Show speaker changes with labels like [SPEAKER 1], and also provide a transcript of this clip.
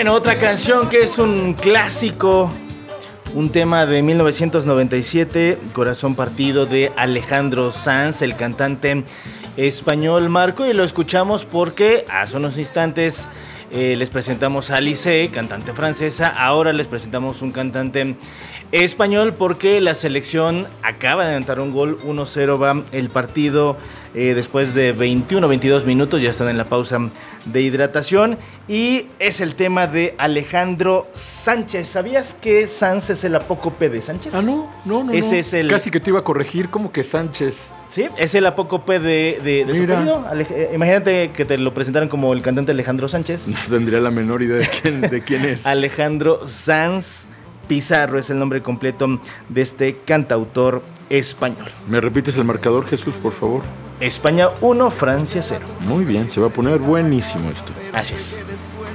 [SPEAKER 1] Bueno, otra canción que es un clásico, un tema de 1997, Corazón Partido de Alejandro Sanz, el cantante español, Marco, y lo escuchamos porque hace unos instantes les presentamos a Alizée, cantante francesa. Ahora les presentamos un cantante español porque la selección acaba de anotar un gol. 1-0 va el partido después de 21-22 minutos. Ya están en la pausa de hidratación y es el tema de Alejandro Sánchez. ¿Sabías que Sanz es el apócope de Sánchez?
[SPEAKER 2] Ah, no.
[SPEAKER 1] Ese es el...
[SPEAKER 2] Casi que te iba a corregir, como que Sánchez.
[SPEAKER 1] Sí, es el apócope de su apellido. Imagínate que te lo presentaran como el cantante Alejandro Sánchez.
[SPEAKER 2] No tendría la menor idea de quién es.
[SPEAKER 1] Alejandro Sanz Pizarro es el nombre completo de este cantautor español.
[SPEAKER 2] ¿Me repites el marcador, Jesús, por favor?
[SPEAKER 1] España 1, Francia 0.
[SPEAKER 2] Muy bien, se va a poner buenísimo esto.
[SPEAKER 1] Así es.